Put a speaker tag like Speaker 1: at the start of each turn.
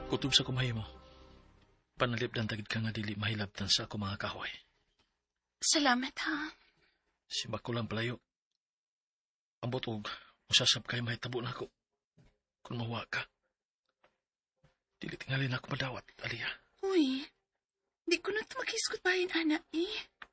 Speaker 1: Kutob sa kumahimo. Panalipdan tagid ka nga dili mahilabtan sa ako mga kahoy.
Speaker 2: Salamat ha.
Speaker 1: Si Bakulang palayo. Ambot og usasab kay mahitabo na ako. Kung mahuwa ka. Dili tingali na ako madawat, Aliyah.
Speaker 2: Uy, di ko na ito maghiskot bahin, anak eh.